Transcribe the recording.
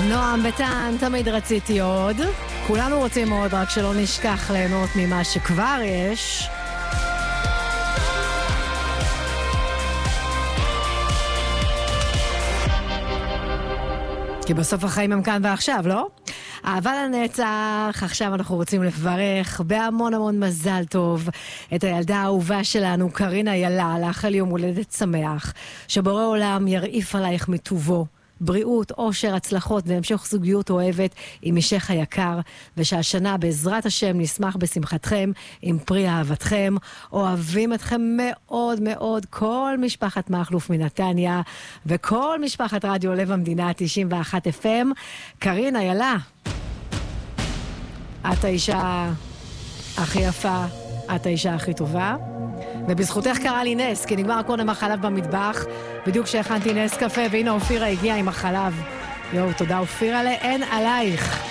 נועם בטן, תמיד רציתי עוד. כולנו רוצים עוד, רק שלא נשכח ליהנות ממה שכבר יש. כי בסוף החיים הם כאן ועכשיו, לא? אהבה לנצח, עכשיו אנחנו רוצים לברך בהמון המון מזל טוב את הילדה האהובה שלנו, קרינה ילה, לאחל יום הולדת שמח, שבורא עולם ירעיף עלייך מטובו, בריאות, אושר, הצלחות והמשך זוגיות אוהבת עם אישך היקר, ושהשנה בעזרת השם נשמח בשמחתכם עם פרי אהבתכם. אוהבים אתכם מאוד מאוד, כל משפחת מחלוף מנתניה וכל משפחת רדיו לב המדינה 91 FM. קרינה ילה, את האישה הכי יפה, את האישה הכי טובה, ובזכותך קרה לי נס, כי נגמר קודם החלב במטבח, בדיוק שהכנתי נס קפה, והנה אופירה הגיעה עם החלב. יואו, תודה אופירה, אין עלייך.